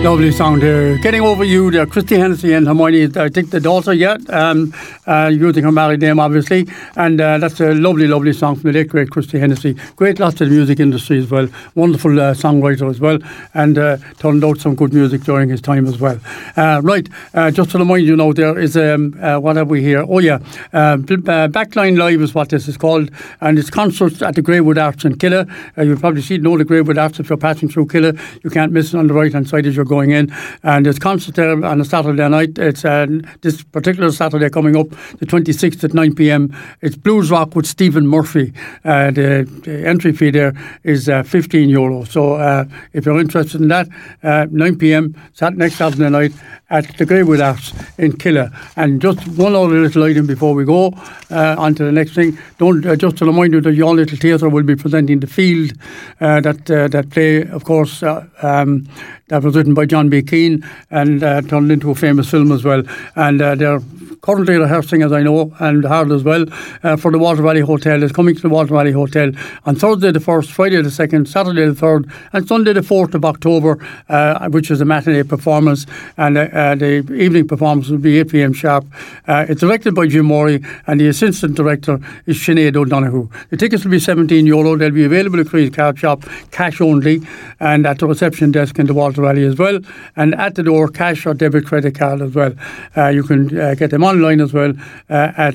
Lovely song there. Getting Over You, there. Christy Hennessy and Hermione, I think the daughter, yeah. Using her married name, obviously. And that's a lovely, lovely song from the late, great Christy Hennessy. Great lots of the music industry as well. Wonderful songwriter as well. And turned out some good music during his time as well. Right, just to remind you now, there is, what have we here? Oh, yeah. Backline Live is what this is called. And it's concerts at the Greywood Arts in Killa. You'll probably know the Greywood Arts if you're passing through Killa. You can't miss it on the right-hand side as you're going in. And there's concert there on a Saturday night. It's this particular Saturday coming up, the 26th at 9 p.m. It's Blues Rock with Stephen Murphy. The entry fee there is €15. So if you're interested in that, 9 p.m. next Saturday night at the Greywood Arts in Killa. And just one other little item before we go on to the next thing. Just to remind you that Your Little Theatre will be presenting The Field, that play, of course, that was written by John B. Keane and turned into a famous film as well. And they're currently rehearsing, as I know, and hard as well, for the Water Valley Hotel. It's coming to the Water Valley Hotel on Thursday the 1st, Friday the 2nd, Saturday the 3rd, and Sunday the 4th of October, which is a matinee performance. And the evening performance will be 8 p.m. sharp. It's directed by Jim Morey, and the assistant director is Sinead O'Donoghue. The tickets will be €17. They'll be available at Creed's Card Shop, cash only, and at the reception desk in the Water Valley as well. And at the door, cash or debit credit card as well. You can get them online as well at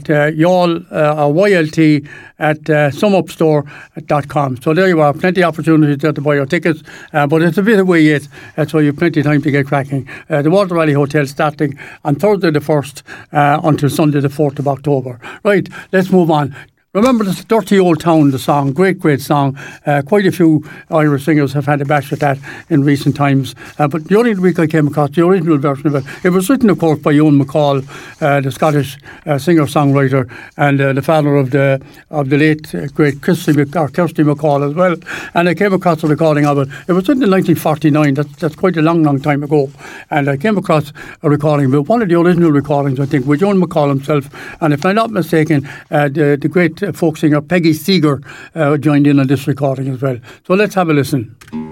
YLT at sumupstore.com. So there you are, plenty of opportunities there to buy your tickets, but it's a bit away yet, so you have plenty of time to get cracking. The Water Valley Hotel starting on Thursday the 1st until Sunday the 4th of October. Right, let's move on. Remember the Dirty Old Town, the song, great song. Quite a few Irish singers have had a bash at that in recent times. But the only week I came across the original version of it, it was written, of course, by Ewan MacColl, the Scottish singer-songwriter, and the father of the late great Kirsty MacColl as well. And I came across a recording of it. It was written in 1949. That's quite a long time ago. And I came across a recording, but one of the original recordings, I think, with Ewan MacColl himself. And if I'm not mistaken, the great folk singer Peggy Seeger joined in on this recording as well. So let's have a listen.